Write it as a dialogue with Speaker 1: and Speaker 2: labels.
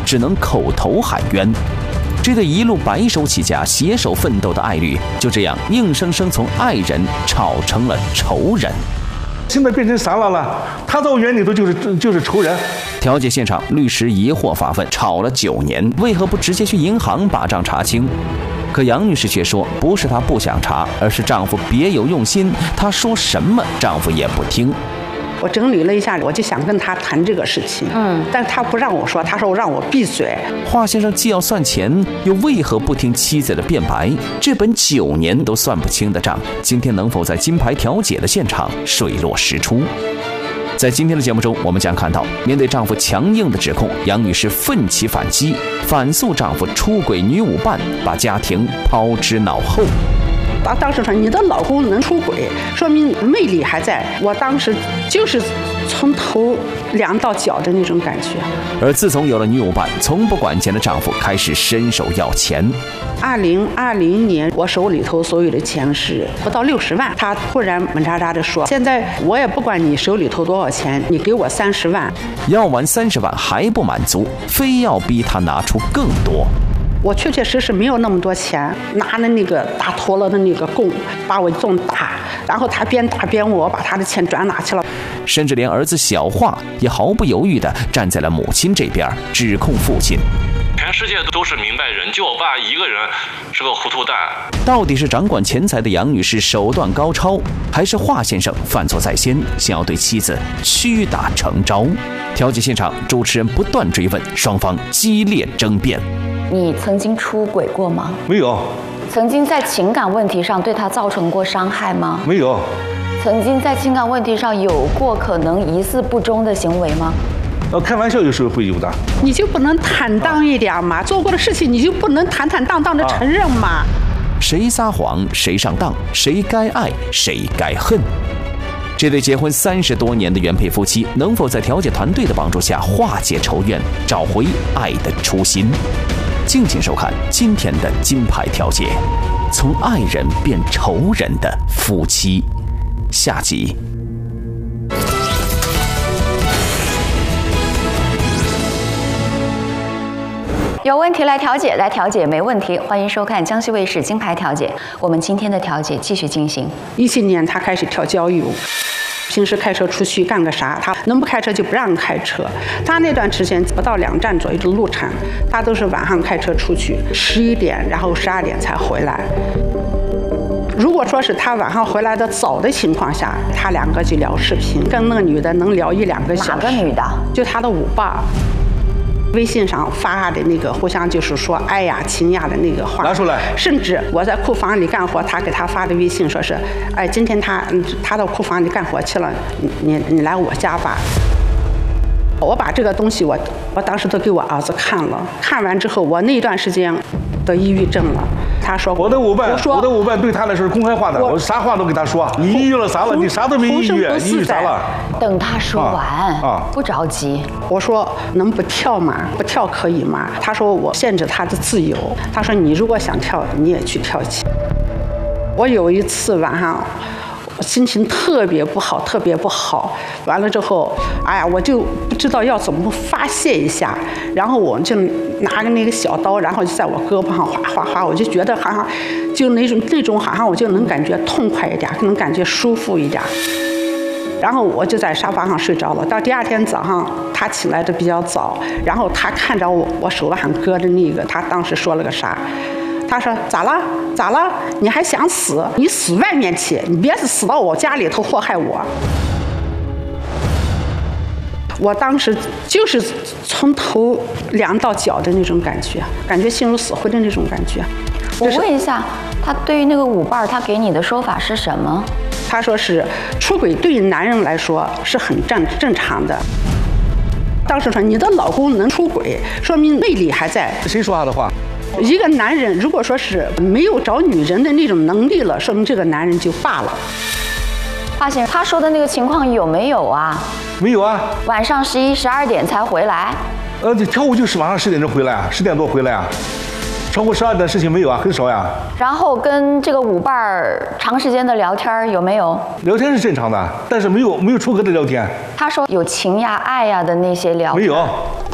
Speaker 1: 只能口头喊冤。这对一路白手起家、携手奋斗的爱侣，就这样硬生生从爱人吵成了仇人。
Speaker 2: 现在变成啥了？他在我眼里头就是仇人。
Speaker 1: 调解现场，律师疑惑发问：吵了9年，为何不直接去银行把账查清？可杨女士却说，不是她不想查，而是丈夫别有用心，她说什么丈夫也不听。
Speaker 3: 我整理了一下，我就想跟他谈这个事情，但是他不让我说，他说让我闭嘴。
Speaker 1: 华先生既要算钱，又为何不听妻子的辩白？这本9年都算不清的账，今天能否在金牌调解的现场水落石出？在今天的节目中，我们将看到，面对丈夫强硬的指控，杨女士奋起反击，反诉丈夫出轨女舞伴，把家庭抛之脑后。
Speaker 3: 他当时说你的老公能出轨，说明魅力还在。我当时就是从头凉到脚的那种感觉。
Speaker 1: 而自从有了女舞伴，从不管钱的丈夫开始伸手要钱。
Speaker 3: 2020年，我手里头所有的钱是不到60万，他突然猛喳喳地说：“现在我也不管你手里头多少钱，你给我30万。”
Speaker 1: 要完30万还不满足，非要逼他拿出更多。
Speaker 3: 我确确实实没有那么多钱，拿着那个打陀螺的那个弓把我这么打，然后他边打边问我把他的钱转哪去了，
Speaker 1: 甚至连儿子小华也毫不犹豫地站在了母亲这边，指控父亲。
Speaker 4: 全世界都是明白人，就我爸一个人是个糊涂蛋。
Speaker 1: 到底是掌管钱财的杨女士手段高超，还是华先生犯错在先，想要对妻子屈打成招？调解现场，主持人不断追问，双方激烈争辩。
Speaker 5: 你曾经出轨过吗？
Speaker 2: 没有。
Speaker 5: 曾经在情感问题上对他造成过伤害吗？
Speaker 2: 没有。
Speaker 5: 曾经在情感问题上有过可能疑似不忠的行为吗？
Speaker 2: 开玩笑有时候会有的。
Speaker 3: 你就不能坦荡一点吗？做过的事情你就不能坦坦荡荡的承认吗？
Speaker 1: 谁撒谎谁上当，谁该爱谁该恨。这对结婚30多年的原配夫妻，能否在调解团队的帮助下化解仇怨，找回爱的初心？敬请收看今天的金牌调解，从爱人变仇人的夫妻下集。
Speaker 5: 有问题来调解，来调解没问题。欢迎收看江西卫视金牌调解。我们今天的调解继续进行。
Speaker 3: 17年他开始跳交友，平时开车出去干个啥，他能不开车就不让开车。他那段时间不到2站左右的路程，他都是晚上开车出去，11点然后12点才回来。如果说是他晚上回来的早的情况下，他2个就聊视频，跟那个女的能聊1-2个小时。
Speaker 5: 哪个女的？
Speaker 3: 就他的舞伴。微信上发的那个互相就是说爱呀亲呀的那个话
Speaker 2: 拿出来，
Speaker 3: 甚至我在库房里干活，他给他发的微信说是，哎，今天他到库房里干活去了，你来我家吧。我把这个东西我当时都给我儿子看了，看完之后我那段时间得抑郁症了。他说
Speaker 2: 我的舞伴对他来说是公开化的，我啥话都给他说。你抑郁了啥了？你啥都没抑郁，抑郁啥了？
Speaker 5: 等他说完不着急。
Speaker 3: 我说能不跳吗？不跳可以吗？他说我限制他的自由。他说你如果想跳，你也去跳去。我有一次晚上心情特别不好，完了之后，哎呀，我就不知道要怎么发泄一下，然后我就拿个那个小刀，然后就在我胳膊上划划划，我就觉得好像就那种好像我就能感觉痛快一点，能感觉舒服一点。然后我就在沙发上睡着了。到第2天早上，他起来的比较早，然后他看着我手腕上搁着那个，他当时说了个啥？他说咋了？你还想死？你死外面去，你别死到我家里头祸害我。我当时就是从头凉到脚的那种感觉，感觉心如死灰的那种感觉。
Speaker 5: 我问一下，他对于那个舞伴，他给你的说法是什么？
Speaker 3: 他说是出轨对于男人来说是很正常的。当时说你的老公能出轨，说明魅力还在。
Speaker 2: 谁说他的话？
Speaker 3: 一个男人如果说是没有找女人的那种能力了，说明这个男人就罢了。
Speaker 5: 华先生，他说的那个情况有没有啊？
Speaker 2: 没有啊。
Speaker 5: 晚上11、12点才回来。
Speaker 2: 跳舞就是晚上10点钟回来啊，10点多回来啊。超过12点的事情没有啊，很少呀。
Speaker 5: 然后跟这个舞伴长时间的聊天有没有？
Speaker 2: 聊天是正常的，但是没有出格的聊天。
Speaker 5: 他说有情呀、爱呀的那些聊天。
Speaker 2: 没有，